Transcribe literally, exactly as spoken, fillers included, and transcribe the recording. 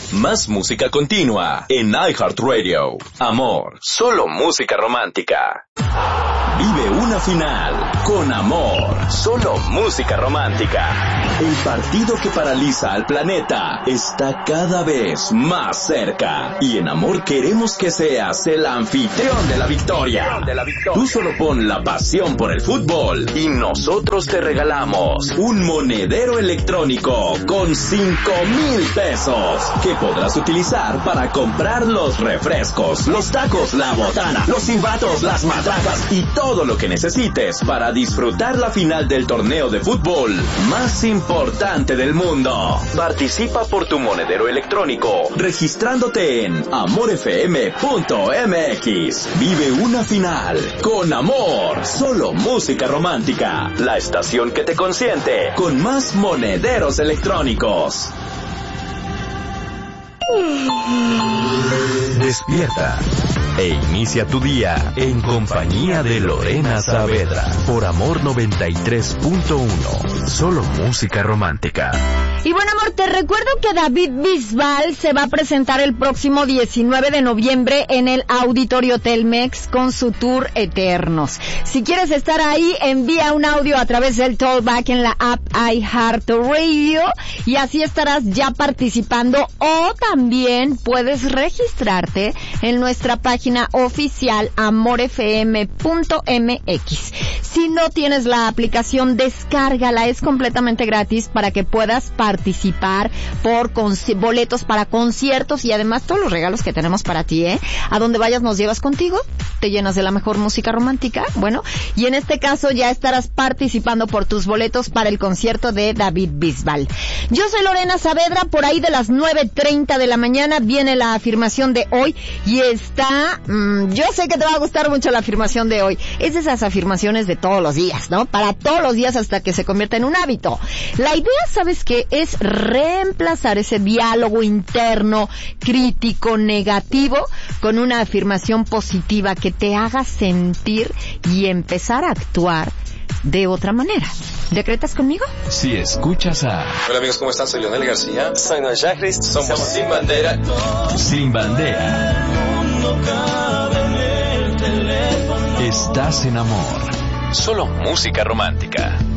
Más música continua en iHeartRadio. Amor, solo música romántica. Vive una final con Amor, solo música romántica. El partido que paraliza al planeta está cada vez más cerca. Y en Amor queremos que seas el anfitrión de la victoria. Tú solo pon la pasión por el fútbol y nosotros te regalamos un monedero electrónico con cinco mil pesos que podrás utilizar para comprar los refrescos, los tacos, la botana, los silbatos, las matracas y todo lo que necesites para disfrutar la final del torneo de fútbol más importante del mundo. Participa por tu monedero electrónico registrándote en amor f m punto m x. Vive una final con Amor, solo música romántica. La estación que te consiente con más monederos electrónicos. Despierta e inicia tu día en compañía de Lorena Saavedra por Amor noventa y tres punto uno, solo música romántica. Y bueno, amor, te recuerdo que David Bisbal se va a presentar el próximo diecinueve de noviembre en el Auditorio Telmex con su tour Eternos. Si quieres estar ahí, envía un audio a través del Talkback en la app iHeartRadio y así estarás ya participando, o también puedes registrarte en nuestra página oficial amor f m punto m x. Si no tienes la aplicación, descárgala, es completamente gratis para que puedas participar por conci- boletos para conciertos y además todos los regalos que tenemos para ti, ¿eh? A donde vayas nos llevas contigo, te llenas de la mejor música romántica, bueno, y en este caso ya estarás participando por tus boletos para el concierto de David Bisbal. Yo soy Lorena Saavedra, por ahí de las nueve treinta de la mañana viene la afirmación de hoy y está, mmm, yo sé que te va a gustar mucho la afirmación de hoy. Es de esas afirmaciones de todos los días, ¿no? Para todos los días hasta que se convierta en un hábito. La idea, ¿sabes qué? Es reemplazar ese diálogo interno, crítico, negativo, con una afirmación positiva que te haga sentir y empezar a actuar de otra manera. ¿Decretas conmigo? Si escuchas a... Hola amigos, ¿cómo están? Soy Leonel García. Soy Noel Chagris. Somos Sin Bandera. Sin Bandera. Estás en Amor. Solo música romántica.